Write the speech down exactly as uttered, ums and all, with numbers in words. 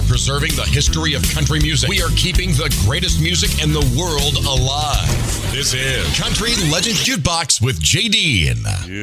preserving the history of country music. We are keeping the greatest music in the world alive. This is Country Legend Jukebox with J D.